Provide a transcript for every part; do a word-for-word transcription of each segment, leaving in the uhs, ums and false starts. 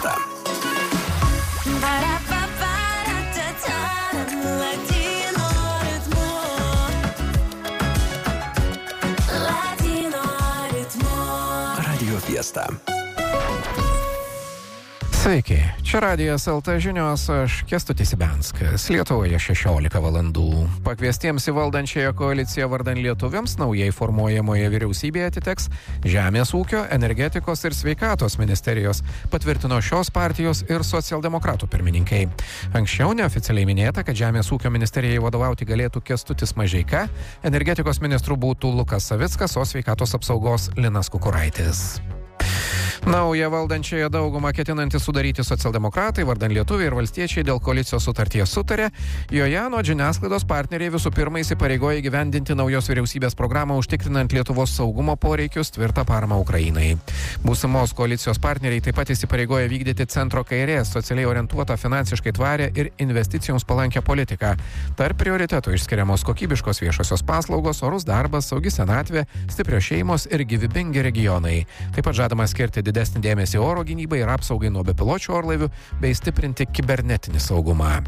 Fiesta. Radio Fiesta. Sveiki, čia Radijas L T žinios, aš Kęstutis Ibenskas. Lietuvoje šešiolika valandų. Pakviestiems į valdančiąją koaliciją vardan lietuviams naujai formuojamoje vyriausybėje atiteks Žemės ūkio, energetikos ir sveikatos ministerijos, patvirtino šios partijos ir socialdemokratų pirmininkai. Anksčiau neoficialiai minėta, kad Žemės ūkio ministerijai vadovauti galėtų Kęstutis Mažeika, energetikos ministrų būtų Lukas Savickas, o sveikatos apsaugos Linas Kukuraitis. Naują valdančiąją daugumą ketinantys sudaryti socialdemokratai, vardan lietuviai ir valstiečiai dėl koalicijos sutarties sutarė. Joje nuo žiniasklaidos partneriai visų pirma įsipareigoja įgyvendinti naujos vyriausybės programą užtikrinant Lietuvos saugumo poreikius, tvirtą paramą Ukrainai. Būsimos koalicijos partneriai taip pat įsipareigoja vykdyti centro kairės, socialiai orientuotą, finansiškai tvarę ir investicijoms palankę politiką. Tarp prioritetų išskiriamos kokybiškos viešosios paslaugos, orus darbas, saugi senatvė, stiprios šeimos ir gyvybingi regionai. Taip pat žadama skirti didesnį dėmesį oro gynybai ir apsaugai nuo bepiločių orlaivių bei stiprinti kibernetinį saugumą.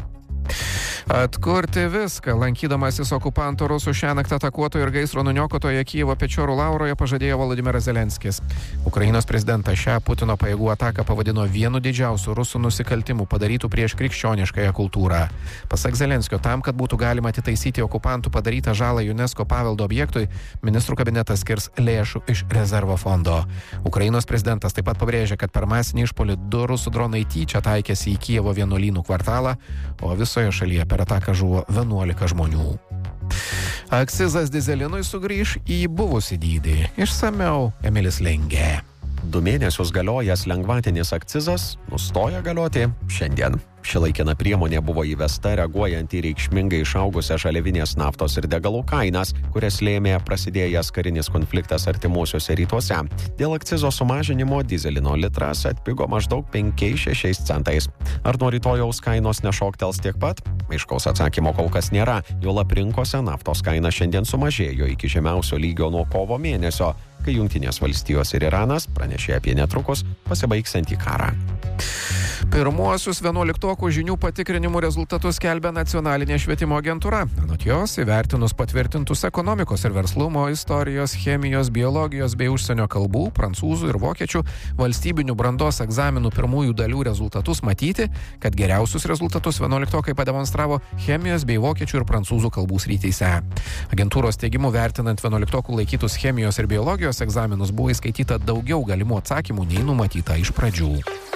Atkurti viską, lankydamasis okupanto rusų šiąnakt atakuoto ir gaisro nuniokotoje Kijevo Pečiorų Lauroje pažadėjo Volodymyras Zelenskis. Ukrainos prezidentas šią Putino pajėgų ataką pavadino vienu didžiausių rusų nusikaltimų padarytų prieš krikščioniškąją kultūrą. Pasak Zelenskio, tam, kad būtų galima atitaisyti okupantų padarytą žalą UNESCO paveldo objektui, ministrų kabinetas skirs lėšų iš rezervo fondo. Ukrainos prezidentas taip pat pabrėžė, kad per masinį išpuolį du rusų dronai tyčia taikėsi į Kijevo vienuolynų kvartalą, o visoje šalyje per ataką žuvo vienuolika žmonių. Akcizas dyzelinui sugrįž į buvusį dydį. Išsamiau Emilis Lengė. Du mėnesius galiojęs lengvatinis akcizas nustoja galioti šiandien. Ši laikina priemonė buvo įvesta reaguojant į reikšmingai išaugusią žaliavinės naftos ir degalų kainas, kurias lėmė prasidėjęs karinis konfliktas artimuosiuose rytuose. Dėl akcizo sumažinimo dyzelino litras atpigo maždaug penkiais šešiais centais. Ar nuo rytojaus kainos nešoktels tiek pat? Aiškaus atsakymo kol kas nėra, juolab rinkose naftos kaina šiandien sumažėjo iki žemiausio lygio nuo kovo mėnesio, kai Jungtinės valstijos ir Iranas pranešė apie netrukus pasibaigsiantį karą. Pirmuosius vienuoliktokų žinių patikrinimų rezultatus skelbia Nacionalinė švietimo agentūra. Anot jos, įvertinus patvirtintus ekonomikos ir verslumo, istorijos, chemijos, biologijos bei užsienio kalbų, prancūzų ir vokiečių valstybinių brandos egzaminų pirmųjų dalių rezultatus matyti, kad geriausius rezultatus vienuoliktokai pademonstravo chemijos bei vokiečių ir prancūzų kalbų srityse. Agentūros teigimu, vertinant vienuoliktokų laikytus chemijos ir biologijos egzaminus, buvo įskaityta daugiau galimų atsakymų nei numatyta iš pradžių.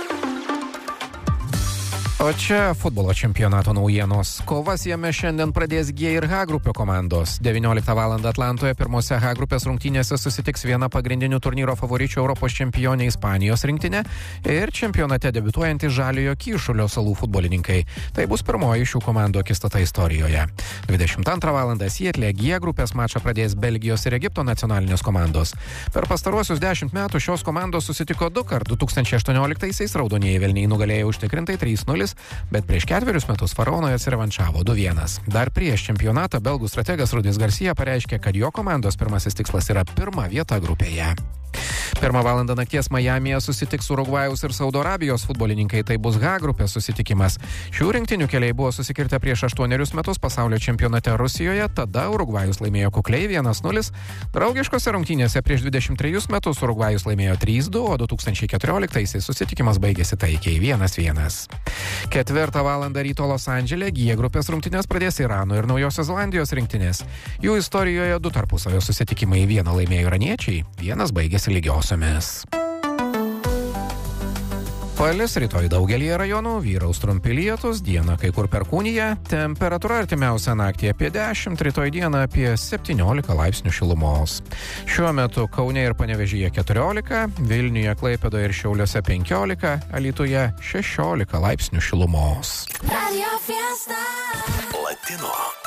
O čia futbolo čempionato naujienos. Kovas jame šiandien pradės G ir H grupio komandos. devynioliktą valandą Atlantoje pirmose H grupės rungtynėse susitiks viena pagrindinių turnyro favoričių Europos čempionė Ispanijos rinktinė ir čempionate debiutuojantys Žaliojo Kyšulio salų futbolininkai. Tai bus pirmoji šių komandų akistata istorijoje. dvidešimt antrą valandą Sietle G grupės mačą pradės Belgijos ir Egipto nacionalinės komandos. Per pastaruosius dešimt metų šios komandos susitiko du kart. du tūkstančiai aštuonioliktaisiais raudonieji velniai nugalėjo užtikrintai trys nulis, bet prieš ketverius metus Faraonoje atsirevanšavo du vienas. Dar prieš čempionatą belgų strategas Rudis Garcia pareiškė, kad jo komandos pirmasis tikslas yra pirma vieta grupėje. Pirmą valandą nakties Majamyje susitiks Urugvajaus ir Saudo Arabijos futbolininkai, tai bus H grupės susitikimas. Šių rinktinių keliai buvo susikirtę prieš aštuonerius metus pasaulio čempionate Rusijoje, tada Urugvajus laimėjo kukliai vienas nulis. Draugiškose rungtynėse prieš dvidešimt trejus metus Urugvajus laimėjo trys du, o du tūkstančiai keturioliktaisiais susitikimas baigėsi taikiai vienas vienas. Ketvirtą valandą ryto Los Andžele G grupės rungtynės pradės Irano ir Naujosios Zelandijos rinktinės. Jų istorijoje du tarpusavio susitikimai, vieną laimėjo iraniečiai, vienas baigėsi lygiosiomis. Palis rytoj daugelį rajonų, vyraus trumpi lietūs, dieną kai kur perkūnija, temperatūra artimiausią naktį apie dešimt, rytoj dieną apie septyniolika laipsnių šilumos. Šiuo metu Kaune ir Panevėžyje keturiolika, Vilniuje, Klaipėdoje ir Šiauliuose penkiolika, Alytuje šešiolika laipsnių šilumos. Latino